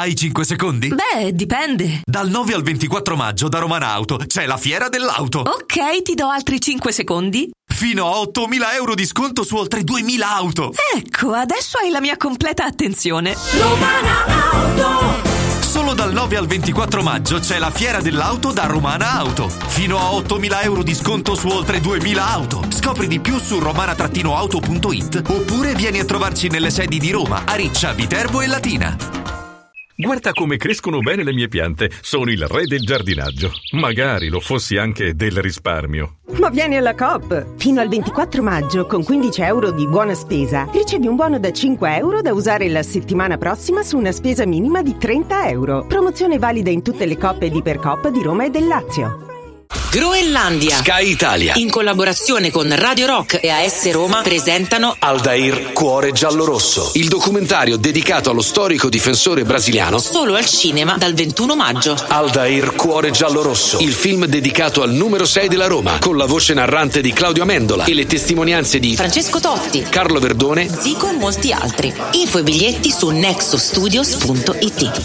Hai 5 secondi? Beh, dipende. Dal 9 al 24 maggio da Romana Auto c'è la fiera dell'auto. Ok, ti do altri 5 secondi. Fino a 8.000 euro di sconto su oltre 2.000 auto. Ecco, adesso hai la mia completa attenzione. Romana Auto. Solo dal 9 al 24 maggio c'è la fiera dell'auto da Romana Auto. Fino a 8.000 euro di sconto su oltre 2.000 auto. Scopri di più su romana-auto.it oppure vieni a trovarci nelle sedi di Roma, Ariccia, Viterbo e Latina. Guarda come crescono bene le mie piante. Sono il re del giardinaggio. Magari lo fossi anche del risparmio. Ma vieni alla Coop! Fino al 24 maggio, con 15 euro di buona spesa, ricevi un buono da 5 euro da usare la settimana prossima su una spesa minima di 30 euro. Promozione valida in tutte le Coop ed Ipercoop di Roma e del Lazio. Groenlandia, Sky Italia, in collaborazione con Radio Rock e AS Roma, presentano Aldair Cuore Giallorosso, il documentario dedicato allo storico difensore brasiliano, solo al cinema dal 21 maggio. Aldair Cuore Giallorosso, il film dedicato al numero 6 della Roma, con la voce narrante di Claudio Amendola e le testimonianze di Francesco Totti, Carlo Verdone, Zico e molti altri. Info e biglietti su nexostudios.it.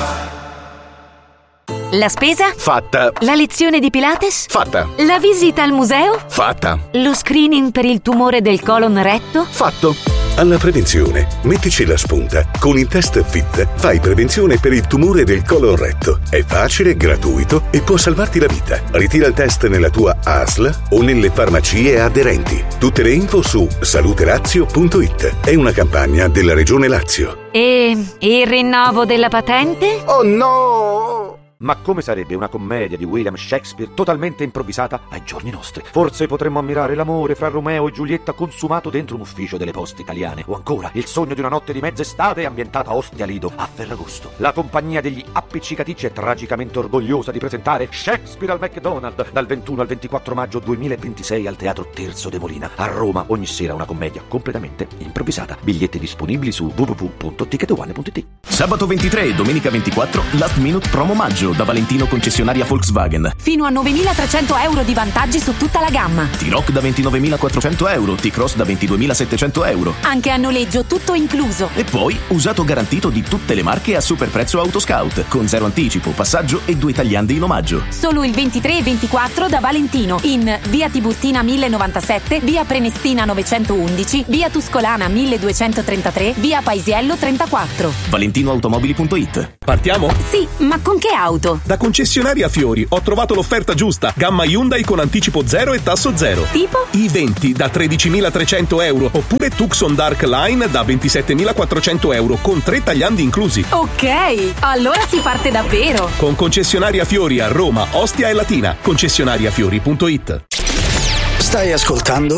La spesa? Fatta. La lezione di Pilates? Fatta. La visita al museo? Fatta. Lo screening per il tumore del colon retto? Fatto. Alla prevenzione, mettici la spunta. Con il test FIT fai prevenzione per il tumore del colon retto. È facile, gratuito e può salvarti la vita. Ritira il test nella tua ASL o nelle farmacie aderenti. Tutte le info su salutelazio.it. È una campagna della Regione Lazio. E il rinnovo della patente? Oh no! Ma come sarebbe una commedia di William Shakespeare totalmente improvvisata ai giorni nostri? Forse potremmo ammirare l'amore fra Romeo e Giulietta consumato dentro un ufficio delle poste italiane. O ancora, il sogno di una notte di mezz'estate ambientata a Ostia Lido, a Ferragosto. La compagnia degli appiccicaticci è tragicamente orgogliosa di presentare Shakespeare al McDonald's dal 21 al 24 maggio 2026 al Teatro Terzo de Molina. A Roma ogni sera una commedia completamente improvvisata. Biglietti disponibili su www.ticketone.it. Sabato 23 e domenica 24 Last Minute Promo Maggio da Valentino concessionaria Volkswagen. Fino a 9.300 euro di vantaggi su tutta la gamma. T-Roc da 29.400 euro, T-Cross da 22.700 euro. Anche a noleggio tutto incluso. E poi usato garantito di tutte le marche a super prezzo Autoscout, con zero anticipo, passaggio e 2 tagliandi in omaggio. Solo il 23 e 24 da Valentino in via Tiburtina 1097, via Prenestina 911, via Tuscolana 1233, via Paisiello 34. ValentinoAutomobili.it. Partiamo? Sì, ma con che auto? Da concessionaria Fiori ho trovato l'offerta giusta. Gamma Hyundai con anticipo 0 e tasso 0. Tipo? i20 da 13.300 euro oppure Tucson Dark Line da 27.400 euro con 3 tagliandi inclusi. Ok, allora si parte davvero. Con concessionaria Fiori a Roma, Ostia e Latina. Concessionariafiori.it. Stai ascoltando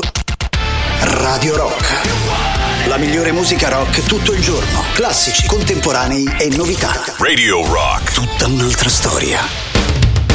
Radio Rock. La migliore musica rock tutto il giorno. Classici, contemporanei e novità. Radio Rock. Tutta un'altra storia.